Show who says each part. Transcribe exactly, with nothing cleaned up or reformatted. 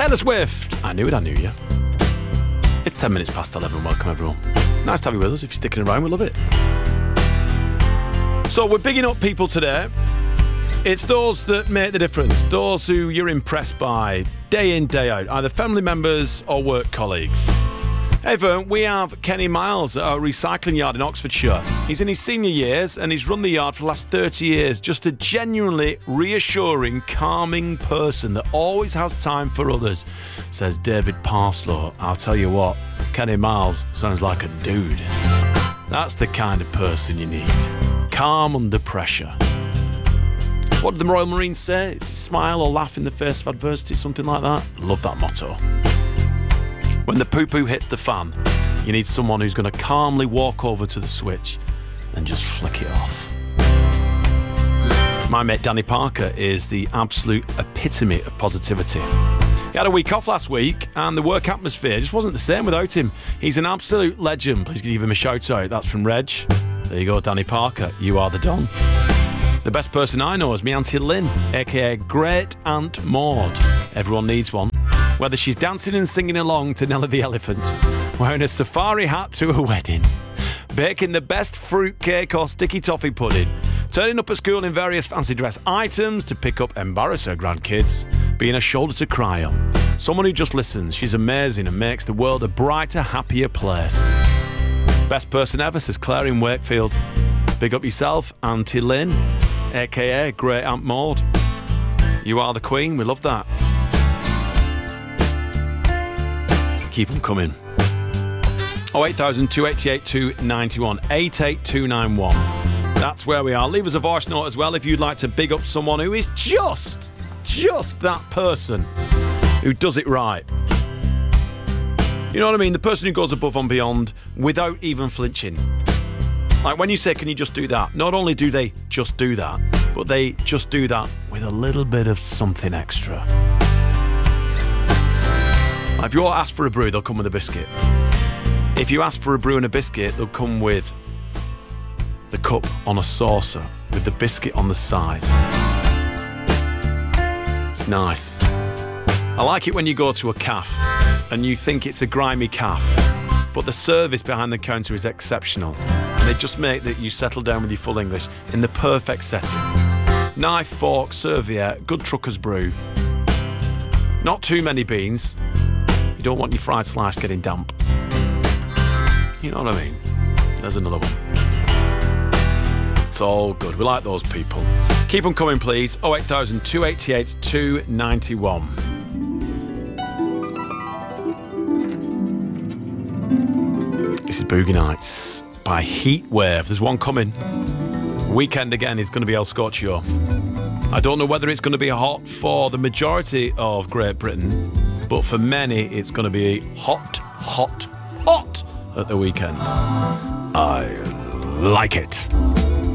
Speaker 1: Taylor Swift. I knew it, I knew you. It's ten minutes past eleven. Welcome, everyone. Nice to have you with us. If you're sticking around, we love it. So we're bigging up people today. It's those that make the difference. Those who you're impressed by day in, day out. Either family members or work colleagues. However, we have Kenny Miles at our recycling yard in Oxfordshire. He's in his senior years and he's run the yard for the last thirty years. Just a genuinely reassuring, calming person that always has time for others, says David Parslow. I'll tell you what, Kenny Miles sounds like a dude. That's the kind of person you need. Calm under pressure. What did the Royal Marines say? It's a smile or laugh in the face of adversity, something like that. Love that motto. When the poo-poo hits the fan, you need someone who's going to calmly walk over to the switch and just flick it off. My mate Danny Parker is the absolute epitome of positivity. He had a week off last week and the work atmosphere just wasn't the same without him. He's an absolute legend. Please give him a shout out. That's from Reg. There you go, Danny Parker. You are the Don. The best person I know is me Auntie Lynn, aka Great Aunt Maud. Everyone needs one. Whether she's dancing and singing along to Nelly the Elephant, wearing a safari hat to a wedding, baking the best fruit cake or sticky toffee pudding, turning up at school in various fancy dress items to pick up embarrass her grandkids, being a shoulder to cry on. Someone who just listens. She's amazing and makes the world a brighter, happier place. Best person ever, says Claire in Wakefield. Big up yourself, Auntie Lynn, aka Great Aunt Maud. You are the queen, we love that. Keep them coming. oh eight thousand, two eight eight, two nine one, eight eight two nine one. That's where we are. Leave us a voice note as well if you'd like to big up someone who is just, just that person who does it right. You know what I mean? The person who goes above and beyond without even flinching. Like when you say, can you just do that? Not only do they just do that, but they just do that with a little bit of something extra. If you ask for a brew, they'll come with a biscuit. If you ask for a brew and a biscuit, they'll come with the cup on a saucer with the biscuit on the side. It's nice. I like it when you go to a cafe and you think it's a grimy cafe, but the service behind the counter is exceptional. And they just make that you settle down with your full English in the perfect setting. Knife, fork, serviette, good trucker's brew. Not too many beans. You don't want your fried slice getting damp. You know what I mean? There's another one. It's all good. We like those people. Keep them coming, please. oh eight thousand, two eight eight, two nine one. This is Boogie Nights by Heatwave. There's one coming. Weekend again is going to be El Scorchio. I don't know whether it's going to be hot for the majority of Great Britain, but for many, it's going to be hot, hot, hot at the weekend. I like it.